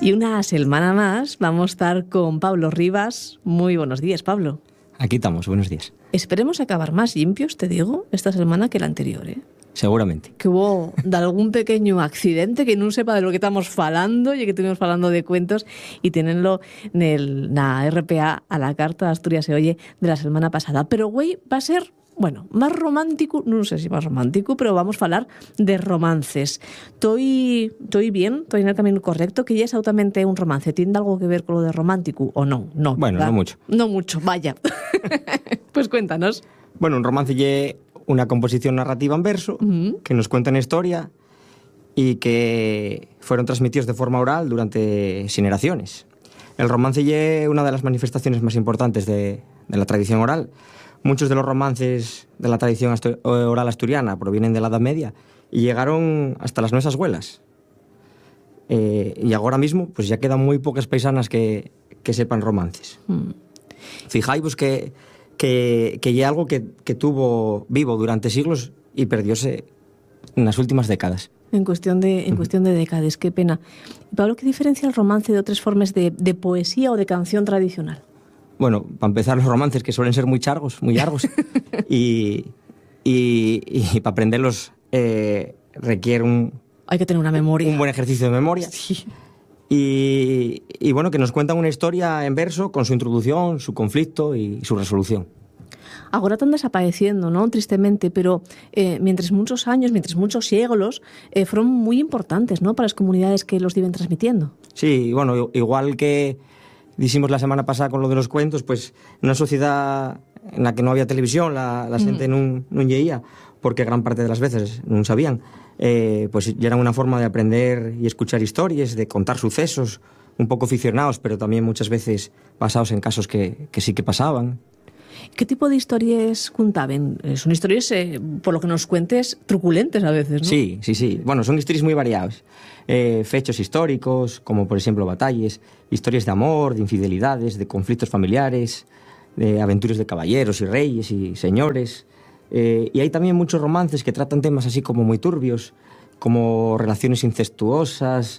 Y una semana más vamos a estar con Pablo Rivas. Muy buenos días, Pablo. Aquí estamos, buenos días. Esperemos acabar más limpios, te digo, esta semana que la anterior, ¿eh? Seguramente. Que hubo de algún pequeño accidente que no sepa de lo que estamos falando, y que estuvimos falando de cuentos y tenenlo na RPA a la carta de Asturias se oye de la semana pasada. Pero güey, va a ser, bueno, más romántico, no sé si más romántico, pero vamos a hablar de romances. Estoy bien, estoy en el camino correcto, que ya es altamente un romance. ¿Tiene algo que ver con lo de romántico o no? No. Bueno, ¿verdad? no mucho. No mucho, vaya. Pues cuéntanos. Bueno, un romance es una composición narrativa en verso que nos cuenta una historia y que fueron transmitidos de forma oral durante generaciones. El romance es una de las manifestaciones más importantes de la tradición oral. Muchos de los romances de la tradición oral asturiana provienen de la Edad Media y llegaron hasta las nuestras abuelas. Y ahora mismo pues ya quedan muy pocas paisanas que sepan romances. Fijaos que es algo que tuvo vivo durante siglos y perdióse en las últimas décadas. En cuestión de décadas, qué pena. Pablo, ¿qué diferencia el romance de otras formas de poesía o de canción tradicional? Bueno, para empezar, los romances, que suelen ser muy largos, y para aprenderlos requiere hay que tener una memoria. Un buen ejercicio de memoria. Sí. Y bueno, que nos cuentan una historia en verso con su introducción, su conflicto y su resolución. Ahora están desapareciendo, ¿no? Tristemente, pero mientras muchos siglos, fueron muy importantes, ¿no? Para las comunidades que los iban transmitiendo. Sí, bueno, igual que dijimos la semana pasada con lo de los cuentos, pues en una sociedad en la que no había televisión, la gente no leía, porque gran parte de las veces no sabían, pues ya era una forma de aprender y escuchar historias, de contar sucesos, un poco ficcionados, pero también muchas veces basados en casos que sí que pasaban. ¿Qué tipo de historias contaban? Son historias, por lo que nos cuentes, truculentes a veces, ¿no? Sí. Bueno, son historias muy variadas. Fechos históricos, como por ejemplo batallas, historias de amor, de infidelidades, de conflictos familiares, de aventuras de caballeros y reyes y señores. Y hay también muchos romances que tratan temas así como muy turbios, como relaciones incestuosas,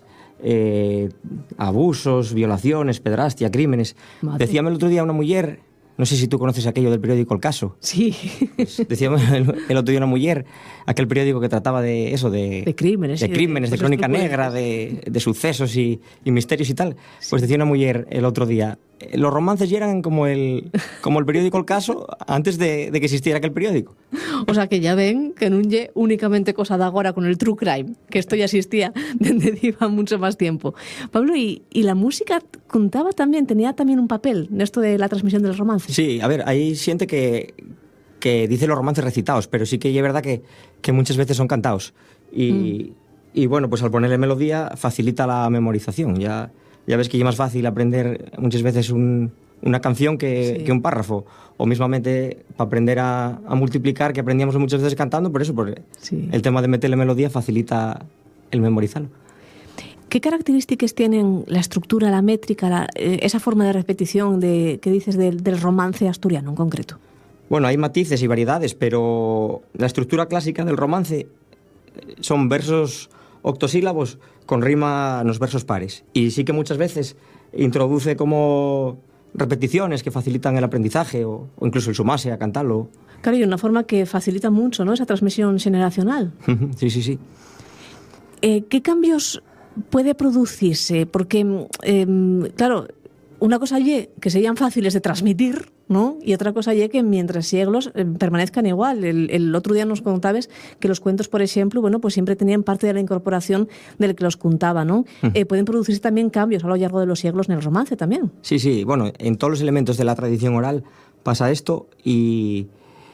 abusos, violaciones, pedrastia, crímenes. Madre. Decíame el otro día una mujer, no sé si tú conoces aquello del periódico El Caso. Sí. Pues decíamos el otro día una mujer, aquel periódico que trataba de eso, de crímenes. De crímenes, de crónica negra, de sucesos y misterios y tal. Sí. Pues decía una mujer el otro día, los romances ya eran como el periódico El Caso antes de que existiera aquel periódico. O sea que ya ven que no es únicamente cosa de ahora con el true crime, que esto ya existía desde lleva mucho más tiempo. Pablo, ¿y la música tenía también un papel en esto de la transmisión del romance? Sí, a ver, hay gente que dice los romances recitados, pero sí que es verdad que muchas veces son cantados. Y bueno, pues al ponerle melodía facilita la memorización. Ya ves que es más fácil aprender muchas veces una canción que un párrafo, o mismamente para aprender a multiplicar, que aprendíamos muchas veces cantando, por el tema de meterle melodía facilita el memorizarlo. ¿Qué características tienen la estructura, la métrica, esa forma de repetición que dices del romance asturiano en concreto? Bueno, hay matices y variedades, pero la estructura clásica del romance son versos octosílabos con rima en los versos pares. Y sí que muchas veces introduce como repeticiones que facilitan el aprendizaje o incluso el sumarse a cantarlo. Claro, y una forma que facilita mucho, ¿no?, esa transmisión generacional. Sí. ¿Qué cambios puede producirse? Porque, claro, una cosa es que sean fáciles de transmitir, ¿no? Y otra cosa es que mientras siglos permanezcan igual. El otro día nos contabas que los cuentos, por ejemplo, bueno, pues siempre tenían parte de la incorporación del que los contaba, ¿no? Pueden producirse también cambios a lo largo de los siglos en el romance también. Sí. Bueno, en todos los elementos de la tradición oral pasa esto y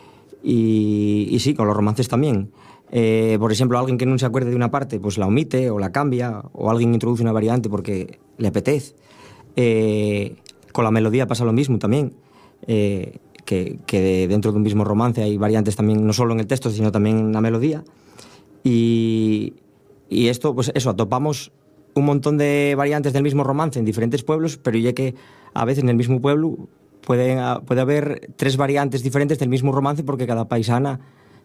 sí, con los romances también. Por ejemplo, alguien que no se acuerde de una parte, pues la omite o la cambia, o alguien introduce una variante porque le apetece. Con la melodía pasa lo mismo también, que dentro de un mismo romance hay variantes también, no solo en el texto, sino también en la melodía. Y esto, pues eso, atopamos un montón de variantes del mismo romance en diferentes pueblos, pero ya que a veces en el mismo pueblo puede haber 3 variantes diferentes del mismo romance porque cada paisana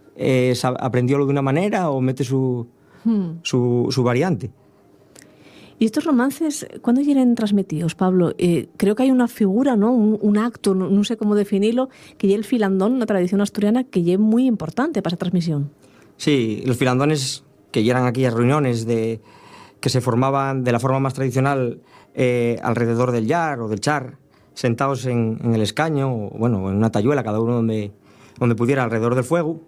aprendiólo de una manera o mete su variante. ¿Y estos romances, cuándo llegan transmitidos, Pablo? Creo que hay una figura, ¿no? Un acto, no sé cómo definirlo, que es el filandón, una tradición asturiana que es muy importante para esa transmisión. Sí, los filandones que llegan a aquellas reuniones que se formaban de la forma más tradicional alrededor del llar o del char, sentados en el escaño, o, bueno, en una tayuela, cada uno donde pudiera, alrededor del fuego,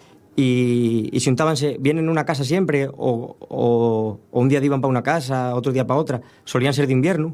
y se juntábanse, vienen en una casa siempre, o un día iban para una casa, otro día para otra, solían ser de invierno,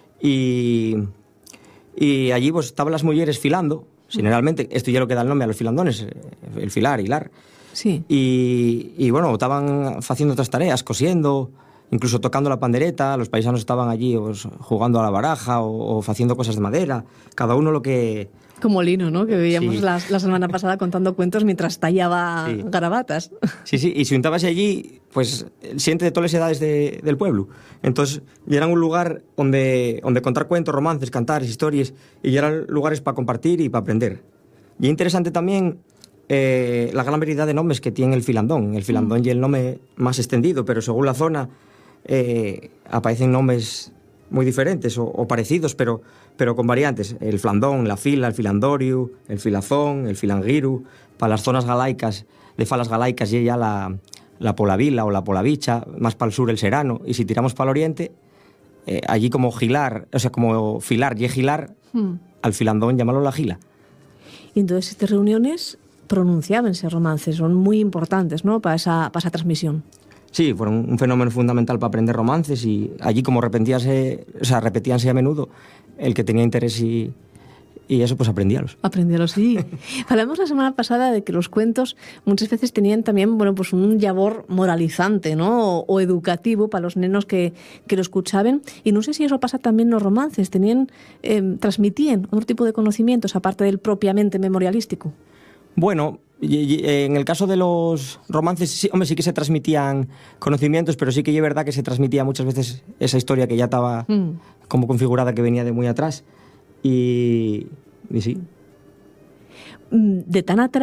y allí pues estaban las mujeres filando, generalmente, esto ya lo que da el nombre a los filandones, el filar, hilar. Sí. Y bueno, estaban haciendo otras tareas, cosiendo, incluso tocando la pandereta, los paisanos estaban allí pues, jugando a la baraja o haciendo cosas de madera, cada uno lo que... Como Lino, ¿no? Que veíamos Sí. la semana pasada contando cuentos mientras tallaba Sí. garabatas. Sí, sí, y si juntábase allí, pues, gente de todas las edades del pueblo. Entonces, y era un lugar donde contar cuentos, romances, cantares, historias, y eran lugares para compartir y para aprender. Y es interesante también la gran variedad de nombres que tiene el filandón. El filandón y el nombre más extendido, pero según la zona aparecen nombres muy diferentes o parecidos, pero con variantes. El flandón, la fila, el filandoriu, el filazón, el filangiru. Para las zonas galaicas, de falas galaicas, y ya la polavila o la polavicha, más para el sur el serano. Y si tiramos para el oriente, allí como gilar, o sea, como filar y gilar, al filandón llamarlo la gila. Y entonces estas reuniones pronunciábanse romances, son muy importantes, ¿no? Para esa transmisión. Sí, fueron un fenómeno fundamental para aprender romances, y allí como repetíanse a menudo, el que tenía interés y eso pues aprendíalos. Aprenderlos, sí. Hablamos la semana pasada de que los cuentos muchas veces tenían también, bueno, pues un labor moralizante, ¿no? O educativo para los nenos que lo escuchaban. Y no sé si eso pasa también en los romances. Transmitían otro tipo de conocimientos, aparte del propiamente memorialístico. Bueno, y en el caso de los romances, sí, hombre, sí que se transmitían conocimientos, pero sí que es verdad que se transmitía muchas veces esa historia que ya estaba como configurada, que venía de muy atrás. Y sí. De tan atrás